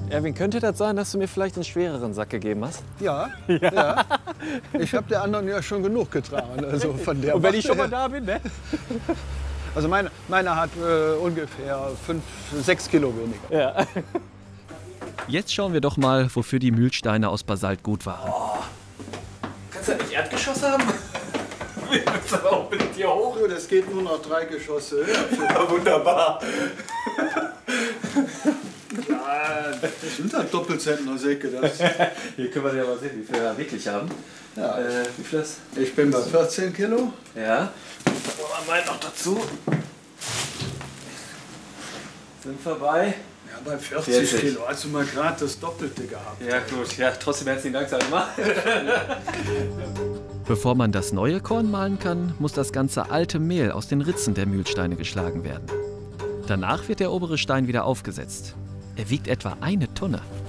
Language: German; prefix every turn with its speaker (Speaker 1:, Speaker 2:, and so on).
Speaker 1: Erwin, könnte das sein, dass du mir vielleicht einen schwereren Sack gegeben hast?
Speaker 2: Ja, ja. Ich habe der anderen ja schon genug getragen. Also von der
Speaker 1: Und wenn ich
Speaker 2: Macht
Speaker 1: schon mal
Speaker 2: her.
Speaker 1: da bin, ne?
Speaker 2: Also meine hat ungefähr 5-6 Kilo weniger.
Speaker 1: Ja.
Speaker 3: Jetzt schauen wir doch mal, wofür die Mühlsteine aus Basalt gut waren.
Speaker 1: Kannst du nicht Erdgeschoss haben? Wir müssen aber auch mit dir hoch.
Speaker 2: So, das geht nur noch 3 Geschosse höher.
Speaker 1: Ja, wunderbar.
Speaker 2: Ja, das sind halt Doppelzentner-Säcke.
Speaker 1: Hier können wir ja mal sehen, wie viel wir da wirklich haben.
Speaker 2: Ja.
Speaker 1: Wie viel das?
Speaker 2: Ich bin bei 14 Kilo.
Speaker 1: Ja. Packen wir mal noch dazu. Sind vorbei.
Speaker 2: Ja, bei 40
Speaker 1: 40.
Speaker 2: Kilo hast du mal gerade das Doppelte gehabt.
Speaker 1: Ja gut, ja, trotzdem herzlichen Dank, sag ich mal.
Speaker 3: Bevor man das neue Korn mahlen kann, muss das ganze alte Mehl aus den Ritzen der Mühlsteine geschlagen werden. Danach wird der obere Stein wieder aufgesetzt. Er wiegt etwa 1 Tonne.